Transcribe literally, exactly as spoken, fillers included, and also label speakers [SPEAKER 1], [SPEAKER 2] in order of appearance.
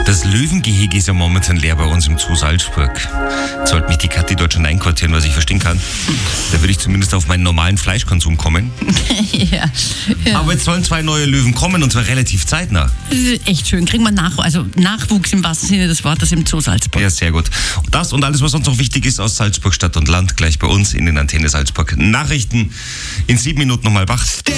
[SPEAKER 1] Das Löwengehege ist ja momentan leer bei uns im Zoo Salzburg. Jetzt sollte mich die Kathi dort schon einquartieren, was ich verstehen kann. Da würde ich zumindest auf meinen normalen Fleischkonsum kommen.
[SPEAKER 2] ja, ja.
[SPEAKER 1] Aber jetzt sollen zwei neue Löwen kommen und zwar relativ zeitnah.
[SPEAKER 2] Das ist echt schön. Kriegen wir nach, also Nachwuchs im wahrsten Sinne des Wortes im Zoo Salzburg.
[SPEAKER 1] Ja, sehr gut. Und das und alles, was sonst noch wichtig ist aus Salzburg Stadt und Land, gleich bei uns in den Antenne Salzburg Nachrichten. In sieben Minuten nochmal wach.